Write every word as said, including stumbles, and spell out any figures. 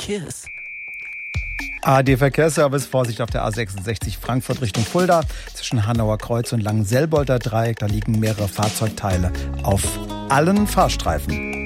kiss. A D Verkehrsservice, Vorsicht auf der A sechsundsechzig Frankfurt Richtung Fulda. Zwischen Hanauer Kreuz und Langenselbolder Dreieck, da liegen mehrere Fahrzeugteile auf allen Fahrstreifen.